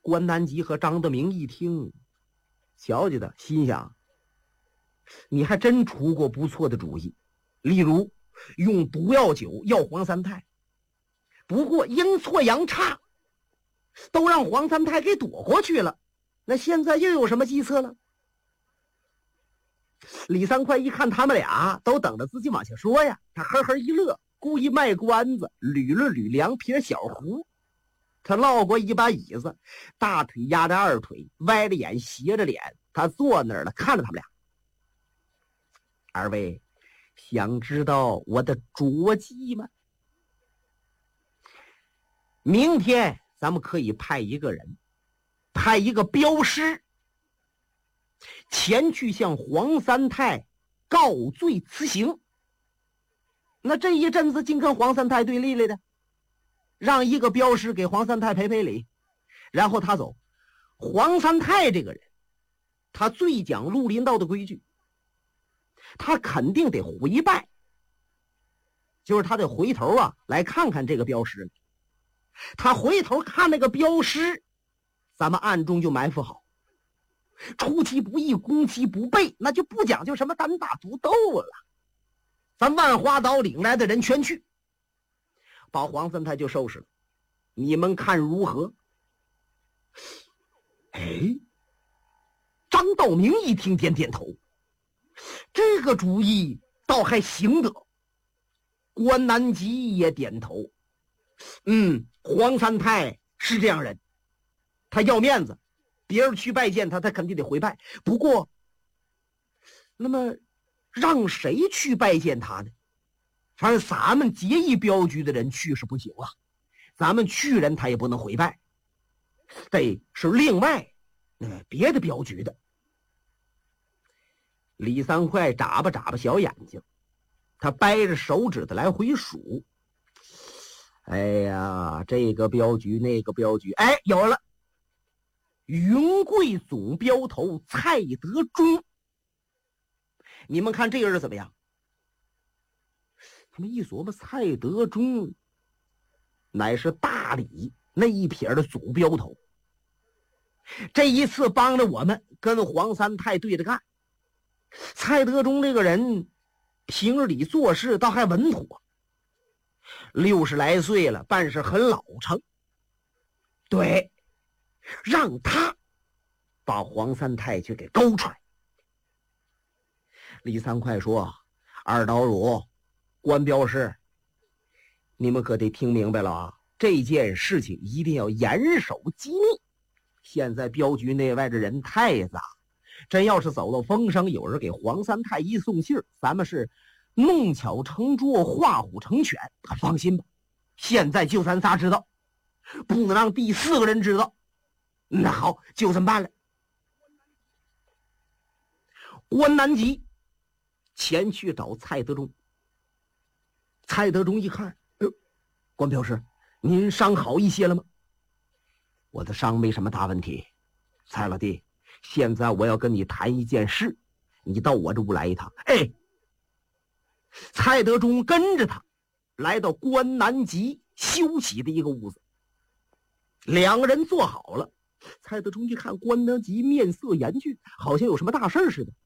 关南吉和张德明一听，瞧见的心想，你还真出过不错的主意，例如用毒药酒要黄三太，不过阴错阳差，都让黄三太给躲过去了，那现在又有什么计策了？李三块一看他们俩都等着自己往下说呀，他呵呵一乐，故意卖关子，捋了捋两撇小胡，他落过一把椅子，大腿压着二腿，歪着眼斜着脸，他坐那儿了，看着他们俩。二位想知道我的着计吗？明天咱们可以派一个人，派一个镖师前去向黄三太告罪辞行。那这一阵子净跟黄三太对立来的，让一个镖师给黄三太赔赔礼，然后他走。黄三太这个人，他最讲绿林道的规矩，他肯定得回拜，就是他得回头来看看这个镖师。他回头看那个镖师，咱们暗中就埋伏好，出其不意，攻其不备，那就不讲究什么单打独斗了。咱万花岛领来的人全去，把黄三太就收拾了，你们看如何？张道明一听点点头，这个主意倒还行得。关南吉也点头，黄三太是这样人，他要面子，别人去拜见他，他肯定得回拜。不过，那么让谁去拜见他呢？反正咱们结义镖局的人去是不行了，咱们去人他也不能回拜，得是另外别的镖局的。李三块眨巴眨巴小眼睛，他掰着手指的来回数。哎呀，这个镖局那个镖局，有了，云贵总镖头蔡德忠。你们看这个人怎么样？他们一琢磨，蔡德忠乃是大理那一撇的总镖头，这一次帮着我们跟黄三太对着干。蔡德忠这个人平日里做事倒还稳妥，60来岁了，办事很老成。对，让他把黄三太去给勾出来。李三块说：“二刀汝、关镖师，你们可得听明白了啊！这件事情一定要严守机密。现在镖局内外的人太杂，真要是走漏风声，有人给黄三太一送信，咱们是弄巧成拙，画虎成犬。放心吧，现在就咱仨知道，不能让第4个人知道。那好，就这么办了。”关南吉前去找蔡德忠。蔡德忠一看，关镖师，您伤好一些了吗？我的伤没什么大问题。蔡老弟，现在我要跟你谈一件事，你到我这屋来一趟。蔡德忠跟着他来到关南吉休息的一个屋子，两个人坐好了。蔡德忠一看关南吉面色严峻，好像有什么大事似的。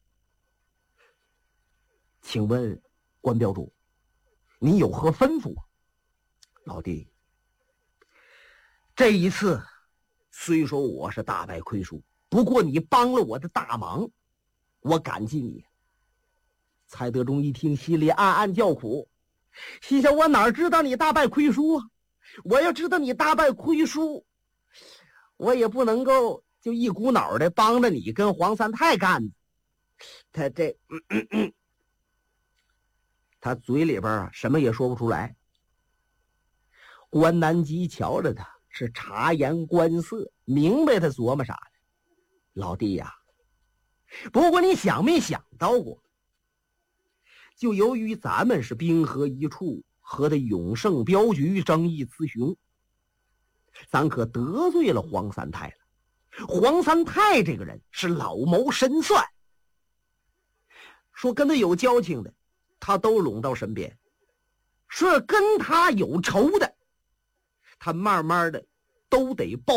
请问关镖主，你有何吩咐？老弟，这一次虽说我是大败亏输，不过你帮了我的大忙，我感激你。蔡德忠一听，心里暗暗叫苦，心想：我哪知道你大败亏输啊？我要知道你大败亏输，我也不能够就一股脑的帮着你跟黄三太干。他嘴里边什么也说不出来。关南吉瞧着他是察言观色，明白他琢磨啥呢？老弟呀，不过你想没想到过，就由于咱们是兵合一处，和的永盛镖局争议雌雄，咱可得罪了黄三太了。黄三太这个人是老谋深算，说跟他有交情的他都拢到身边，说跟他有仇的他慢慢的都得报